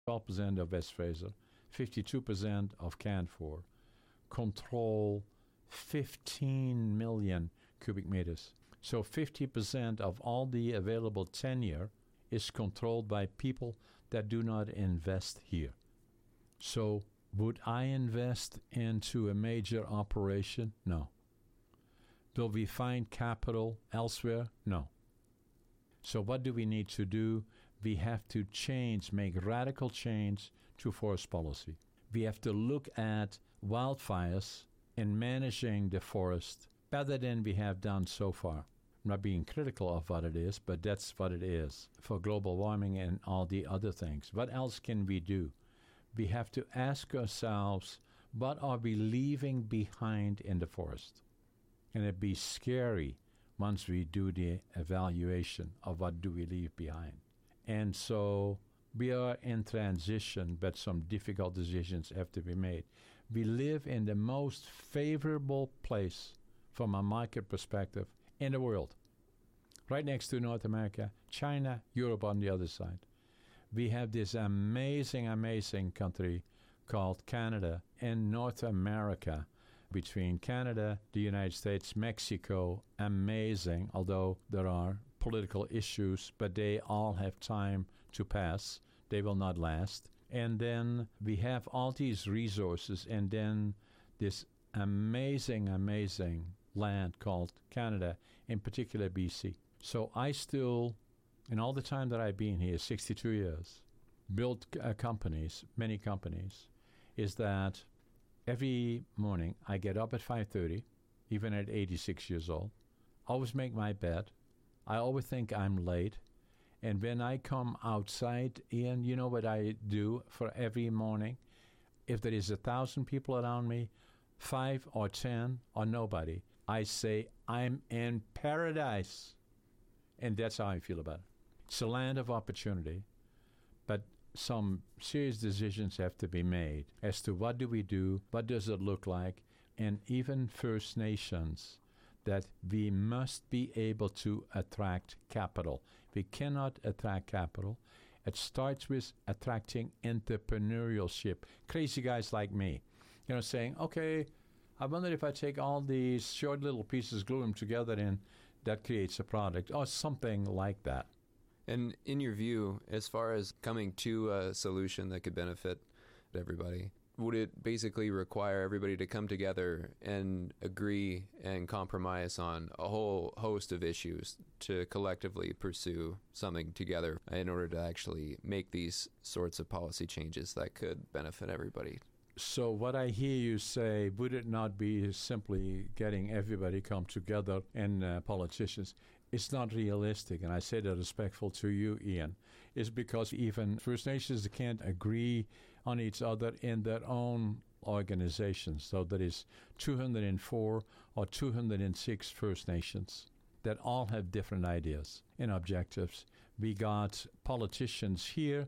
12% of West Fraser, 52% of Canfor, control 15 million cubic meters. So 50% of all the available tenure is controlled by people that do not invest here. So would I invest into a major operation? No. Will we find capital elsewhere? No. So what do we need to do? We have to make radical change to forest policy. We have to look at wildfires and managing the forest better than we have done so far. I'm not being critical of what it is, but that's what it is for global warming and all the other things. What else can we do? We have to ask ourselves, what are we leaving behind in the forest? And it'd be scary once we do the evaluation of what do we leave behind. And so we are in transition, but some difficult decisions have to be made. We live in the most favorable place from a market perspective in the world. Right next to North America, China, Europe on the other side. We have this amazing, amazing country called Canada and North America. Between Canada, the United States, Mexico, amazing, although there are political issues, but they all have time to pass. They will not last. And then we have all these resources, and then this amazing, amazing land called Canada, in particular BC. So I still, in all the time that I've been here, 62 years, built companies, many companies, is that every morning I get up at 5:30, even at 86 years old. Always make my bed. I always think I'm late. And when I come outside, Ian, you know what I do for every morning? If there is 1,000 people around me, 5 or 10 or nobody, I say, I'm in paradise. And that's how I feel about it. It's a land of opportunity, but some serious decisions have to be made as to what do we do, what does it look like, and even First Nations, that we must be able to attract capital. We cannot attract capital. It starts with attracting entrepreneurship. Crazy guys like me, saying, okay, I wonder if I take all these short little pieces, glue them together, and that creates a product, or something like that. And in your view, as far as coming to a solution that could benefit everybody, would it basically require everybody to come together and agree and compromise on a whole host of issues to collectively pursue something together in order to actually make these sorts of policy changes that could benefit everybody? So what I hear you say, would it not be simply getting everybody come together and politicians? It's not realistic, and I say that respectful to you, Ian. It's because even First Nations can't agree on each other in their own organizations. So there is 204 or 206 First Nations that all have different ideas and objectives. We got politicians here.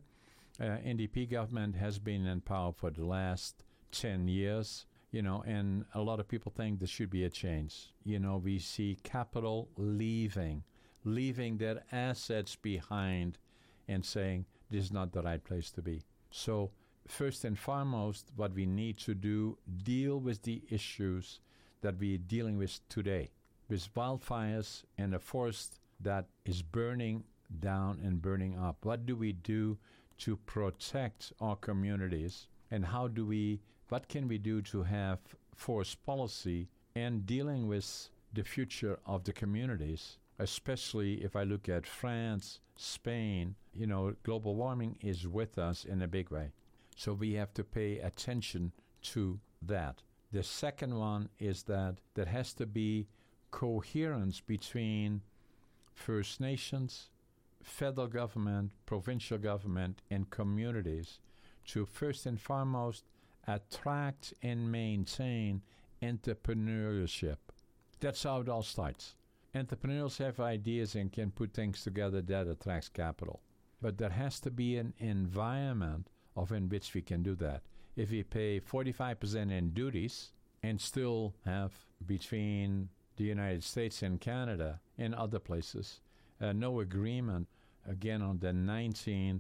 NDP government has been in power for the last 10 years, and a lot of people think there should be a change. We see capital leaving their assets behind and saying this is not the right place to be. So first and foremost, what we need to do, deal with the issues that we're dealing with today, with wildfires and a forest that is burning down and burning up. What do we do to protect our communities, and what can we do to have forest policy and dealing with the future of the communities, especially if I look at France, Spain, global warming is with us in a big way. So we have to pay attention to that. The second one is that there has to be coherence between First Nations, federal government, provincial government, and communities to first and foremost attract and maintain entrepreneurship. That's how it all starts. Entrepreneurs have ideas and can put things together that attracts capital. But there has to be an environment in which we can do that. If we pay 45% in duties and still have between the United States and Canada and other places no agreement, again on the 19th,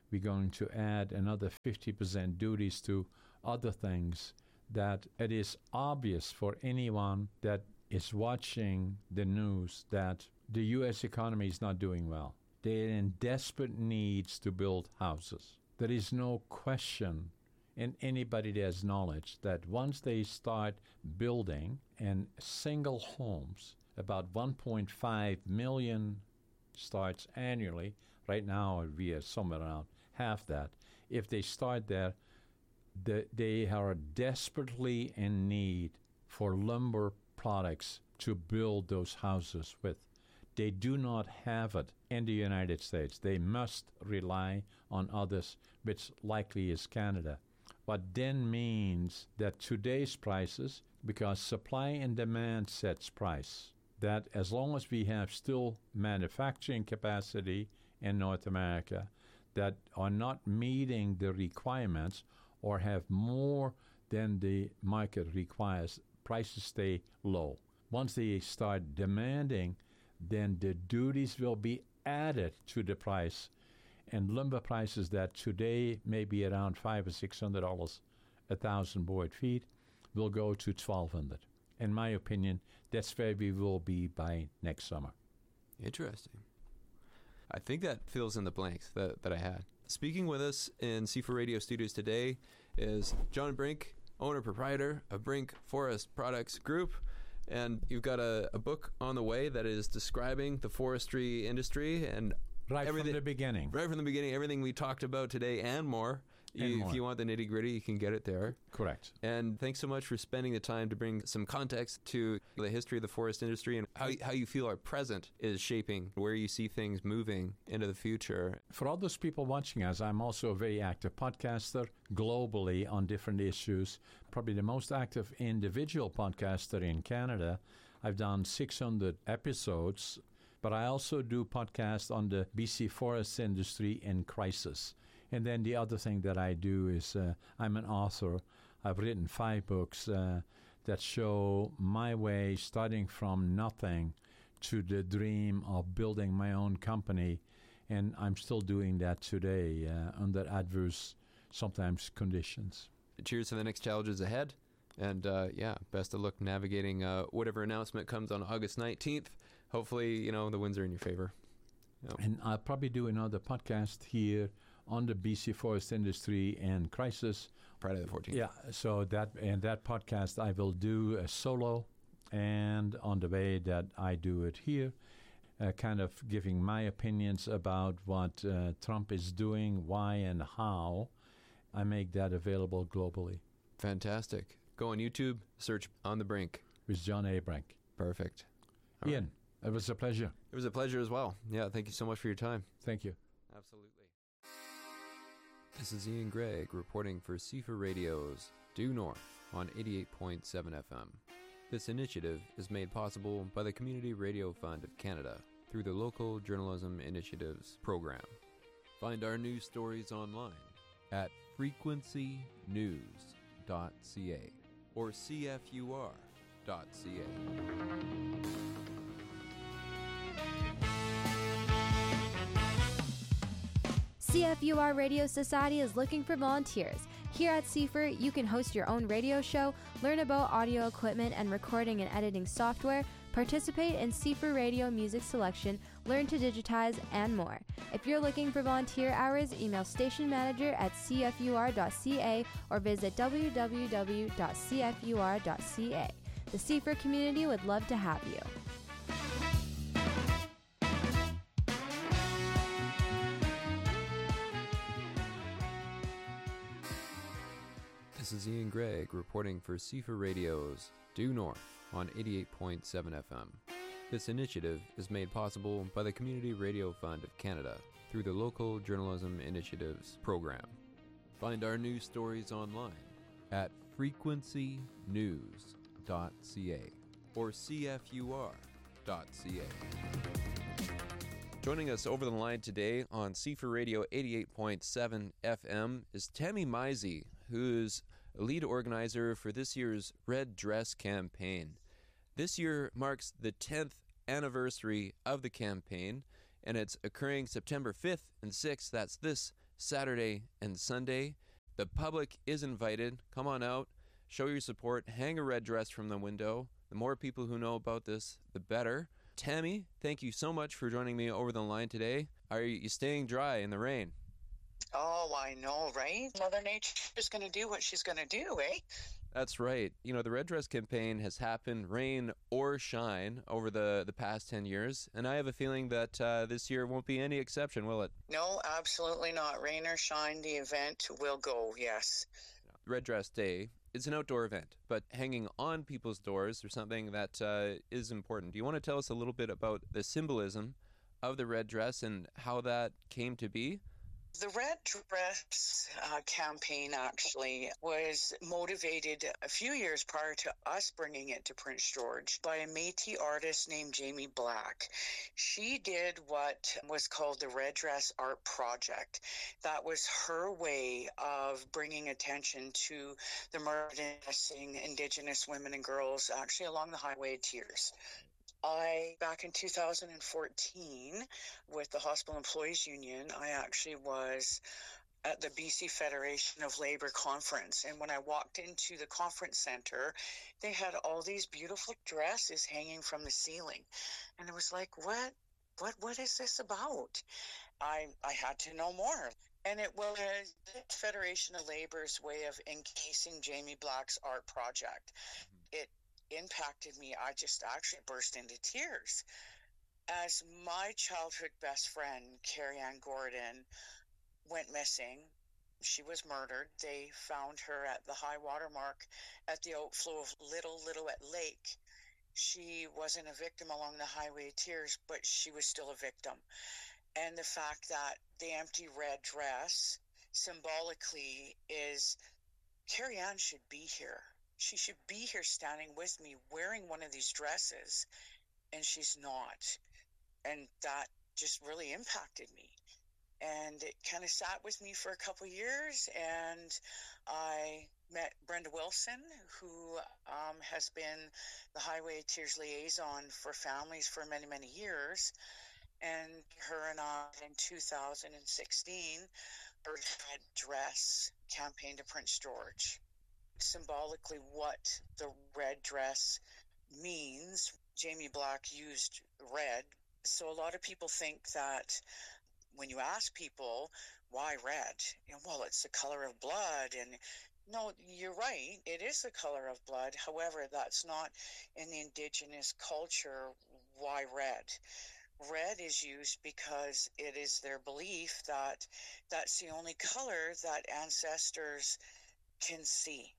we're going to add another 50% duties to other things, that it is obvious for anyone that is watching the news that the U.S. economy is not doing well. They're in desperate needs to build houses. There is no question in anybody that has knowledge that once they start building and single homes, about 1.5 million starts annually. Right now we are somewhere around half that. If they start there, they are desperately in need for lumber products to build those houses with. They do not have it in the United States. They must rely on others, which likely is Canada. What then means that today's prices, because supply and demand sets price, that as long as we have still manufacturing capacity in North America that are not meeting the requirements or have more than the market requires, prices stay low. Once they start demanding, then the duties will be added to the price, and lumber prices that today may be around $500 or $600 a thousand board feet will go to $1,200. In my opinion, that's where we will be by next summer. Interesting. I think that fills in the blanks that I had. Speaking with us in C4 Radio Studios today is John Brink, owner-proprietor of Brink Forest Products Group. And you've got a book on the way that is describing the forestry industry and Right from the beginning. Right from the beginning, everything we talked about today and more. If you want the nitty-gritty, you can get it there. Correct. And thanks so much for spending the time to bring some context to the history of the forest industry and how you feel our present is shaping, where you see things moving into the future. For all those people watching us, I'm also a very active podcaster globally on different issues. Probably the most active individual podcaster in Canada. I've done 600 episodes, but I also do podcasts on the BC forest industry in crisis. And then the other thing that I do is I'm an author. I've written 5 books that show my way starting from nothing to the dream of building my own company. And I'm still doing that today under adverse, sometimes, conditions. Cheers to the next challenges ahead. And best of luck navigating whatever announcement comes on August 19th. Hopefully, the winds are in your favor. Yep. And I'll probably do another podcast here on the BC forest industry and crisis. Friday the 14th. Yeah, so that podcast I will do solo, and on the way that I do it here, kind of giving my opinions about what Trump is doing, why and how. I make that available globally. Fantastic. Go on YouTube, search On the Brink. With John A. Brink. Perfect. All Ian, right. It was a pleasure. It was a pleasure as well. Yeah, thank you so much for your time. Thank you. Absolutely. This is Ian Gregg reporting for C4 Radio's Due North on 88.7 FM. This initiative is made possible by the Community Radio Fund of Canada through the Local Journalism Initiatives program. Find our news stories online at frequencynews.ca or cfur.ca. CFUR Radio Society is looking for volunteers. Here at CFUR, you can host your own radio show, learn about audio equipment and recording and editing software, participate in CFUR radio music selection, learn to digitize, and more. If you're looking for volunteer hours, email station manager at cfur.ca or visit www.cfur.ca. The CFUR community would love to have you. This is Ian Gregg reporting for C4 Radio's Due North on 88.7 FM. This initiative is made possible by the Community Radio Fund of Canada through the Local Journalism Initiatives program. Find our news stories online at frequencynews.ca or cfur.ca. Joining us over the line today on C4 Radio 88.7 FM is Tammy Misey, who's a lead organizer for this year's Red Dress campaign. This year marks the 10th anniversary of the campaign, and it's occurring September 5th and 6th. That's this Saturday and Sunday. The public is invited. Come on out, show your support, hang a red dress from the window. The more people who know about this, the better. Tammy, thank you so much for joining me over the line today. Are you staying dry in the rain? Oh, I know, right? Mother Nature's going to do what she's going to do, eh? That's right. You know, the Red Dress campaign has happened, rain or shine, over the past 10 years, and I have a feeling that this year won't be any exception, will it? No, absolutely not. Rain or shine, the event will go, yes. Red Dress Day is an outdoor event, but hanging on people's doors is something that is important. Do you want to tell us a little bit about the symbolism of the red dress and how that came to be? The Red Dress campaign actually was motivated a few years prior to us bringing it to Prince George by a Métis artist named Jamie Black. She did what was called the Red Dress Art Project. That was her way of bringing attention to the murdered and missing Indigenous women and girls actually along the Highway of Tears. Back in 2014, with the Hospital Employees Union, I actually was at the BC Federation of Labor conference. And when I walked into the conference center, they had all these beautiful dresses hanging from the ceiling. And it was like, what is this about? I had to know more. And it was the Federation of Labor's way of encasing Jamie Black's art project. It impacted me. I just actually burst into tears. As my childhood best friend, Carrie Ann Gordon, went missing, she was murdered. They found her at the high water mark at the outflow of Little Lillooet Lake. She wasn't a victim along the Highway of Tears, but she was still a victim. And the fact that the empty red dress symbolically is Carrie Ann should be here. She should be here standing with me wearing one of these dresses, and she's not. And that just really impacted me. And it kind of sat with me for a couple of years, and I met Brenda Wilson, who has been the Highway Tears liaison for families for many, many years. And her and I, in 2016, our red dress campaign to Prince George. Symbolically what the red dress means. Jamie Black used red. So a lot of people think that when you ask people, why red? Well, it's the color of blood. And no, you're right. It is the color of blood. However, that's not in the Indigenous culture. Why red? Red is used because it is their belief that that's the only color that ancestors can see.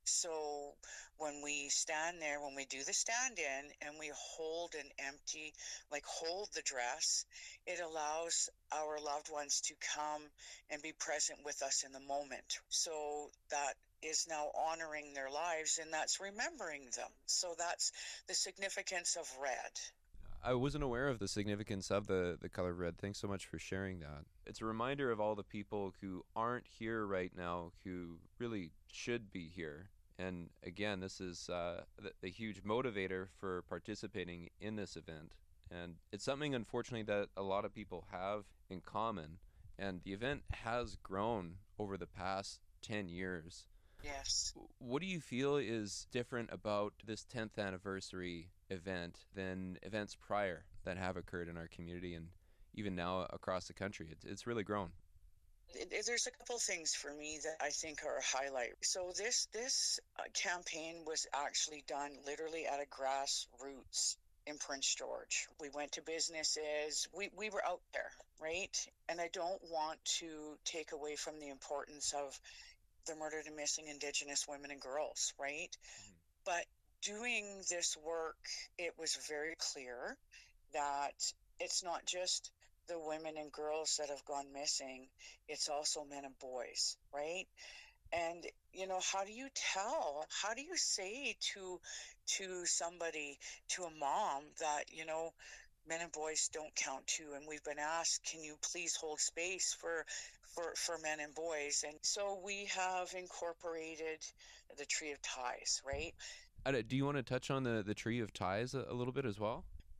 So when we stand there, when we do the stand-in and we hold an empty, hold the dress, it allows our loved ones to come and be present with us in the moment. So that is now honoring their lives, and that's remembering them. So that's the significance of red. I wasn't aware of the significance of the color red. Thanks so much for sharing that. It's a reminder of all the people who aren't here right now who really should be here. And again, this is the huge motivator for participating in this event. And it's something, unfortunately, that a lot of people have in common. And the event has grown over the past 10 years. Yes. What do you feel is different about this 10th anniversary event than events prior that have occurred in our community and even now across the country? It's really grown. There's a couple things for me that I think are a highlight. So this campaign was actually done literally at a grassroots in Prince George. We went to businesses. We were out there, right? And I don't want to take away from the importance of the murdered and missing Indigenous women and girls, right? Mm-hmm. But doing this work, it was very clear that it's not just the women and girls that have gone missing, it's also men and boys, right? And, how do you tell? How do you say to somebody, to a mom that, men and boys don't count too? And we've been asked, can you please hold space for men and boys? And so we have incorporated the Tree of Ties, right? Do you want to touch on the Tree of Ties a little bit as well?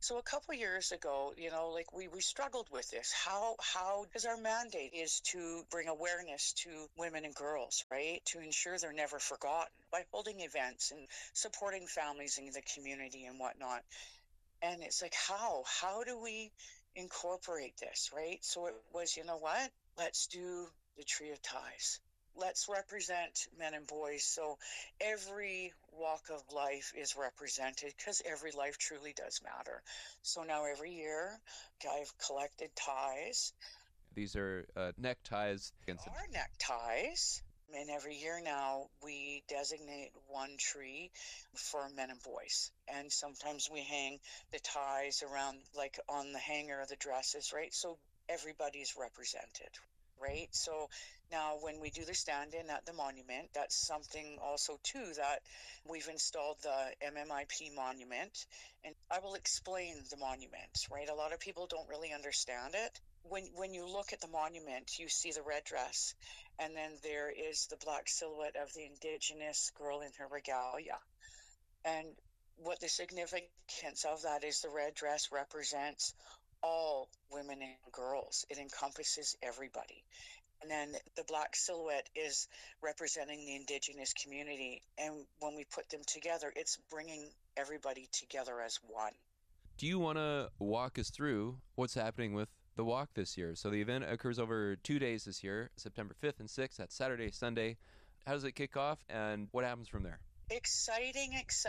So a couple years ago, like we struggled with this. How because our mandate is to bring awareness to women and girls, right? To ensure they're never forgotten by holding events and supporting families in the community and whatnot. And it's like, how do we incorporate this, right? So it was, you know what? Let's do the Tree of Ties. Let's represent men and boys. So every walk of life is represented because every life truly does matter. So now every year I've collected ties. These are neckties. Our neckties. And every year now we designate one tree for men and boys. And sometimes we hang the ties around, like on the hanger of the dresses, right? So everybody's represented, right? So now when we do the stand-in at the monument, that's something also too that we've installed the MMIP monument. And I will explain the monument, right? A lot of people don't really understand it. When you look at the monument, you see the red dress, and then there is the black silhouette of the Indigenous girl in her regalia. And what the significance of that is, the red dress represents all women and girls. It encompasses everybody. And then the black silhouette is representing the Indigenous community. And when we put them together, it's bringing everybody together as one. Do you want to walk us through what's happening with the walk this year? So the event occurs over 2 days this year, September 5th and 6th. That's Saturday, Sunday. How does it kick off, and what happens from there? Exciting.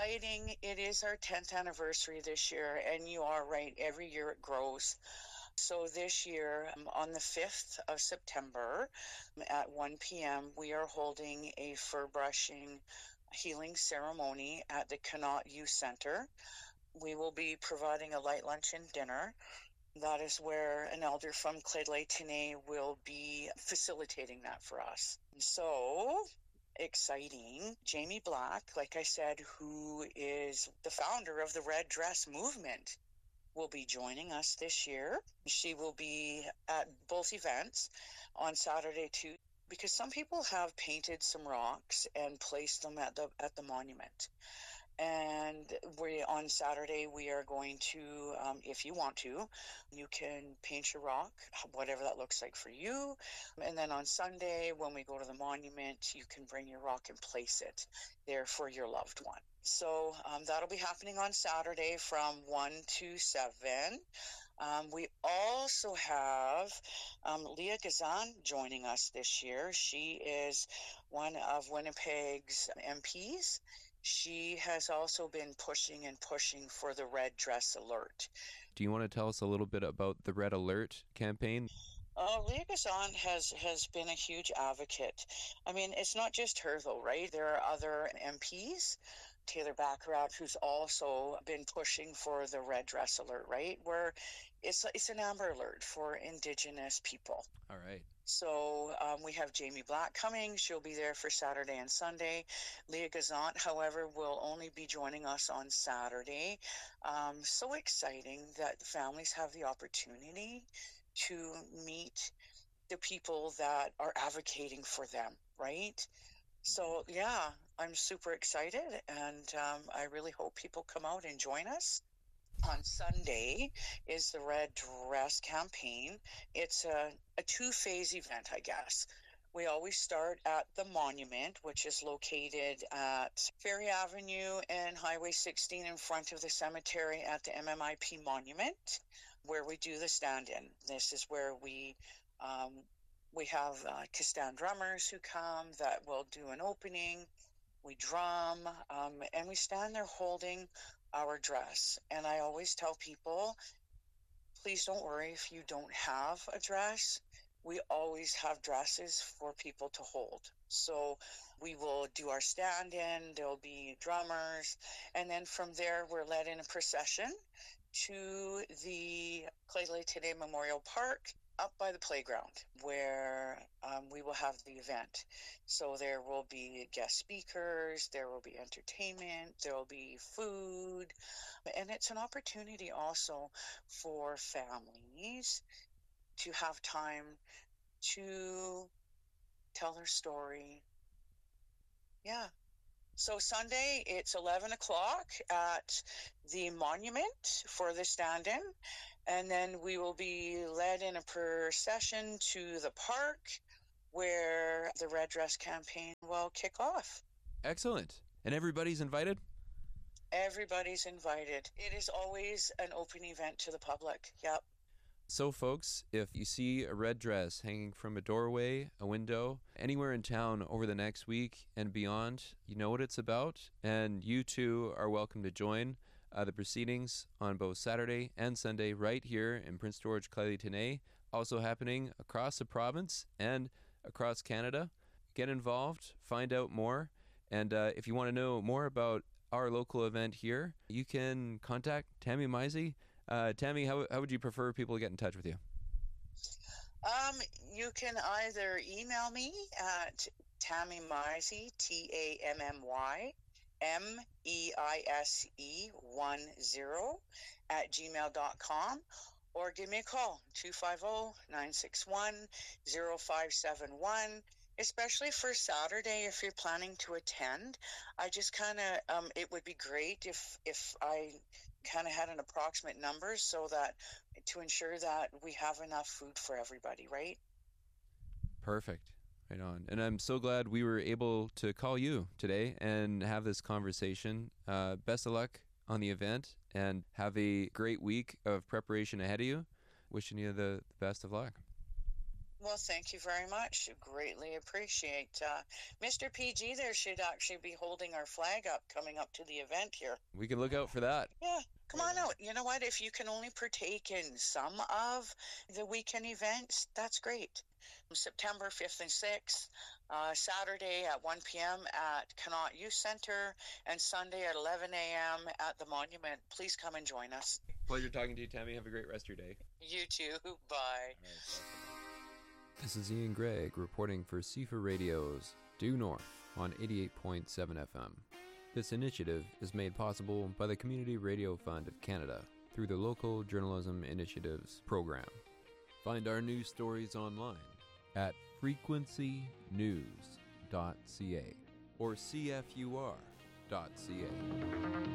It is our 10th anniversary this year, and you are right. Every year it grows. So this year, on the 5th of September at 1 p.m., we are holding a fur brushing healing ceremony at the Connaught Youth Center. We will be providing a light lunch and dinner. That is where an elder from Clydesdale will be facilitating that for us. So exciting. Jamie Black, like I said, who is the founder of the Red Dress Movement, will be joining us this year. She will be at both events on Saturday too, because some people have painted some rocks and placed them at the monument. And on Saturday, we are going to, if you want to, you can paint your rock, whatever that looks like for you. And then on Sunday, when we go to the monument, you can bring your rock and place it there for your loved one. So that'll be happening on Saturday from 1 to 7. We also have Leah Gazan joining us this year. She is one of Winnipeg's MPs. She has also been pushing for the Red Dress Alert. Do you want to tell us a little bit about the Red Alert campaign? Leah Gazan has been a huge advocate. I mean, it's not just her, though, right? There are other MPs. Taylor Baccarat, who's also been pushing for the Red Dress Alert, right? Where it's an Amber Alert for Indigenous people. All right. So we have Jamie Black coming. She'll be there for Saturday and Sunday. Leah Gazant, however, will only be joining us on Saturday. So exciting that families have the opportunity to meet the people that are advocating for them, right? So, yeah, I'm super excited, and I really hope people come out and join us. On Sunday is the Red Dress campaign. It's a two-phase event, I guess. We always start at the monument, which is located at Ferry Avenue and Highway 16 in front of the cemetery at the MMIP monument, where we do the stand-in. This is where we have Kistan drummers who come that will do an opening. We drum, and we stand there holding our dress. And I always tell people, please don't worry if you don't have a dress. We always have dresses for people to hold. So we will do our stand-in, there'll be drummers, and then from there we're led in a procession to the Clydesdale Memorial Park, up by the playground, where we will have the event. So there will be guest speakers, there will be entertainment, there will be food, and it's an opportunity also for families to have time to tell their story. Yeah. So Sunday, it's 11 o'clock at the monument for the stand-in. And then we will be led in a procession to the park where the Red Dress campaign will kick off. Excellent. And everybody's invited? Everybody's invited. It is always an open event to the public. Yep. So, folks, if you see a red dress hanging from a doorway, a window, anywhere in town over the next week and beyond, you know what it's about, and you too are welcome to join the proceedings on both Saturday and Sunday right here in Prince George, Clélie-Tenay, also happening across the province and across Canada. Get involved, find out more, and if you want to know more about our local event here, you can contact Tammy Misey. Tammy, how would you prefer people to get in touch with you? You can either email me at Tammy Misey, TAMMY, MEISE10 at gmail.com, or give me a call, 250-961-0571. Especially for Saturday, if you're planning to attend, I just kind of, it would be great if I kind of had an approximate number so that to ensure that we have enough food for everybody, right? Perfect. Right on. And I'm so glad we were able to call you today and have this conversation. Best of luck on the event and have a great week of preparation ahead of you. Wishing you the best of luck. Well, thank you very much. Greatly appreciate. Mr. PG there should actually be holding our flag up coming up to the event here. We can look out for that. Yeah, come on out. You know what? If you can only partake in some of the weekend events, that's great. September 5th and 6th, Saturday at 1 p.m. at Connaught Youth Center, and Sunday at 11 a.m. at the Monument. Please come and join us. Pleasure talking to you, Tammy. Have a great rest of your day. You too. Bye. This is Ian Gregg reporting for CFA Radio's Due North on 88.7 FM. This initiative is made possible by the Community Radio Fund of Canada through the Local Journalism Initiatives program. Find our news stories online at frequencynews.ca or cfur.ca.